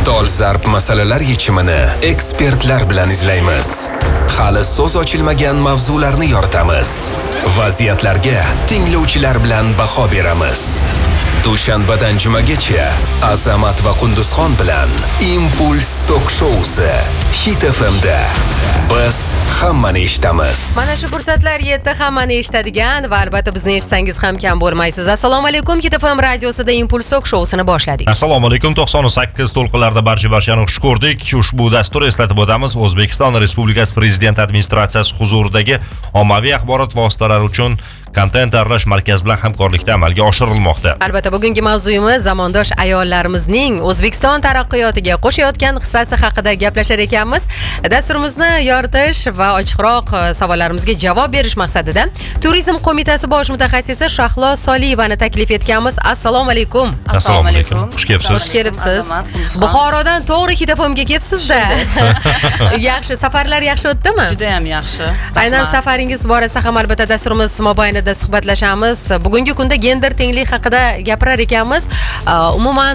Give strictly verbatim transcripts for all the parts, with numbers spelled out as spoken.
dolzarb masalalar yechimini ekspertlar bilan izlaymiz. Hali so'z ochilmagan mavzularni yoritamiz. Vaziyatlarga tinglovchilar bilan baho beramiz. Dushanbadan jumagacha Azamat va Qunduzxon bilan Impuls Tok shousi Hit F M da. Biz hammani eshitamiz. Mana shu fursatlar yetdi hammani eshitadigan va albatta bizni eshitsangiz ham kam bo'lmaysiz. Assalomu alaykum, Hit F M radiosida Impuls Tok shousini boshladik. Assalomu alaykum. to'qson sakkiz to'lqinlarda barcha barchani xush ko'rdik. Ushbu dastur eslatib o'tamiz. O'zbekiston Respublikasi Prezident administratsiyasi huzuridagi ommaviy axborot vositalari uchun kontent aralash markaz bilan hamkorlikda amalga oshirilmoqda. Albatta bugungi mavzuyimiz zamondosh ayollarimizning O'zbekiston taraqqiyotiga qo'shayotgan hissasi haqida gaplashar ekanmiz. Dasturimizni yoritish va ochiqroq savollarimizga javob berish maqsadida Turizm qo'mitasi bosh mutaxassisi Shahlo Soliyevani taklif etganmiz. Assalomu alaykum. Assalomu alaykum. Xush kelibsiz. Xush kelibsiz. Buxorodan to'g'ri Hit F M ga kelibsiz-da. Yaxshi, safarlar yaxshi o'tdimi? Juda ham yaxshi. Aynan safaringiz borasida ham albatta dasturimiz mobaynida suhbatlashamiz. Bugungi kunda gender tenglik haqida gapirar ekanmiz. Umuman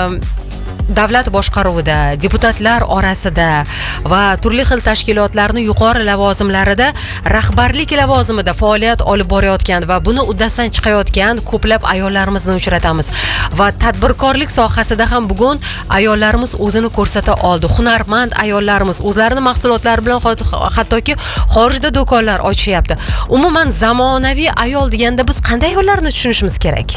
davlat boshqaruvida, deputatlar orasida va turli xil tashkilotlarning yuqori lavozimlarida rahbarlik lavozimida faoliyat olib borayotgan va buni uddasidan chiqayotgan ko'plab ayollarimizni uchratamiz. Va tadbirkorlik sohasida ham bugun ayollarimiz o'zini ko'rsata oldi. Hunarmand ayollarimiz o'zlarining mahsulotlari bilan hattoki xorijda do'konlar ochyapti. Umuman zamonaviy ayol deganda biz qanday ayollarni tushunishimiz kerak?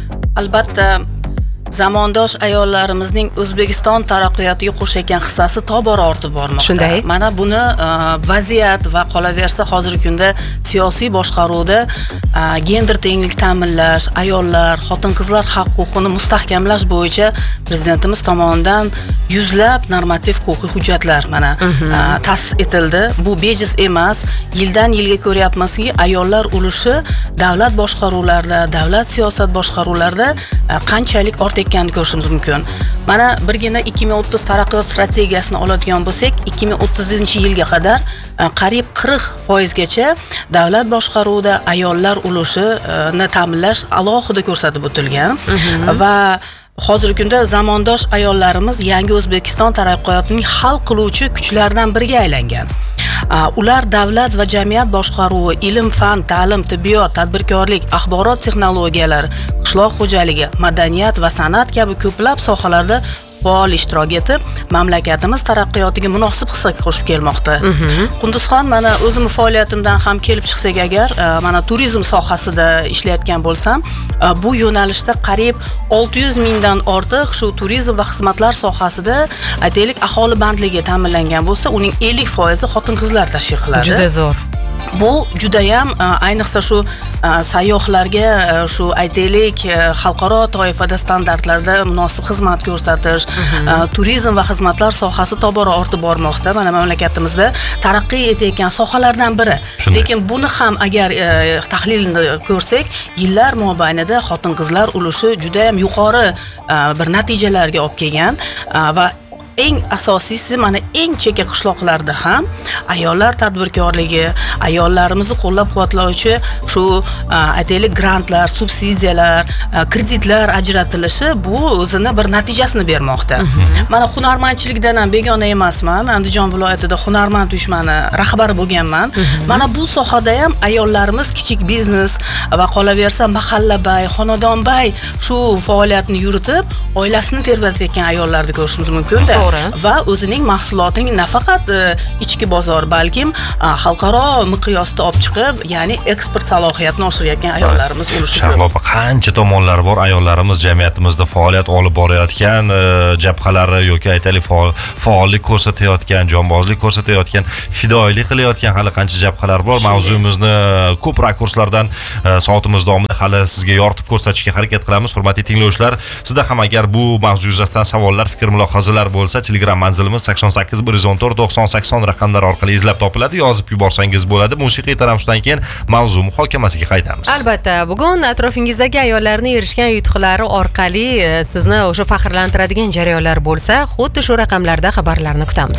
Albatta zamondosh ayollarimizning O'zbekiston taraqqiyotiga qo'shayotgan hissasi tobora ortib bormoqda. Shunday. Mana buni uh, vaziyat va qolaversa hozirgi kunda siyosiy boshqaruvda uh, gender tenglik ta'minlash, ayollar, xotin-qizlar haq-huquqini mustahkamlash bo'yicha prezidentimiz tomonidan yuzlab normativ huquqiy hujjatlar mana uh, ta'sis etildi. Bu bejiz emas. Yildan yilga ko'ryapmizki, ayollar ulushi davlat boshqaruvlarida, davlat siyosat boshqaruvlarida uh, qanchalik ortib ekanini ko'rishimiz mumkin. Mana birgina ikki ming o'ttiz taraqqiyot strategiyasini oladigan bo'lsak, ikki ming o'ttizinchi yilga qadar qariyb qirq foizgacha davlat boshqaruvida ayollar ulushini ta'minlash alohida ko'rsatib o'tilgan va hozirgi kunda zamondosh ayollarimiz yangi O'zbekiston taraqqiyotining hal qiluvchi kuchlardan biriga aylangan. Ular davlat va jamiyat boshqaruvi, ilm, fan, ta'lim, tibbiyot, tadbirkorlik, axborot texnologiyalari, qishloq xo'jaligi, madaniyat va san'at kabi ko'plab sohalarda faol ishtirok etib, mamlakatimiz taraqqiyotiga munosib hissa qo'shib kelmoqda. Qunduzxon, mana o'zim faoliyatimdan ham kelib chiqsak agar, mana turizm sohasida ishlayotgan bo'lsam, bu yo'nalishda qariyb olti yuz mingdan ortiq shu turizm va xizmatlar sohasida aytaylik aholi bandligi ta'minlangan bo'lsa, uning ellik foizi xotin-qizlar tashkil qiladi. Juda zo'r. Bu juda ham ayniqsa shu sayyohlarga shu aytaylik xalqaro toifada standartlarda munosib xizmat ko'rsatish, turizm va xizmatlar sohasi tobora ortib bormoqda. Mana mamlakatimizda taraqqiy etayotgan sohalardan biri. Lekin buni ham agar tahlilini ko'rsak, yillar mobaynida xotin-qizlar ulushi juda ham yuqori bir natijalarga olib kelgan va eng asosiysi mana eng chekka qishloqlarda ham ayollar tadbirkorligi, ayollarimizni qo'llab-quvvatlovchi shu aytaylik grantlar, subsidiyalar, kreditlar ajratilishi bu o'zini bir natijasini bermoqda. Mana hunarmandchilikdan ham begona emasman. Andijon viloyatida hunarmand uyushmani rahbari bo'lganman. Mana bu sohada ham ayollarimiz kichik biznes va qolaversa mahallabay, xonadonbay shu faoliyatni yuritib, oilasini terbatayotgan ayollarni ko'rishimiz mumkin-da. Va o'zining mahsulotining nafaqat ichki bozor, balkim xalqaro miqyosda olib chiqib, ya'ni eksport salohiyatini oshirayotgan ayollarimiz ulushi ko'p. Qancha tomonlari bor ayollarimiz jamiyatimizda faoliyat olib borayotgan jabhalari yoki aytaylik faollik ko'rsatayotgan, jonbozlik ko'rsatayotgan, fidoyilik qilayotgan hali qancha jabhalar bor. Mavzuyimizni ko'p rakurslardan soatimiz davomida hali sizga yoritib ko'rsatishga harakat qilamiz. Hurmatli tinglovchilar, sizda ham agar bu mavzu yuzasidan savollar, fikr, mulohazalar bo'lsa, Telegram manzilimiz sakson sakkiz bir yuz o'n to'rt to'qson sakson raqamlari orqali izlab topiladi, yozib yuborsangiz bo'ladi. Musiqiy tanaffusdan keyin mavzu muhokamasiga qaytamiz. Albatta, bugun atrofingizdagi ayollarning erishgan yutuqlari orqali sizni o'sha faxrlantiradigan jarayonlar bo'lsa, xuddi shu raqamlarda xabarlarni kutamiz.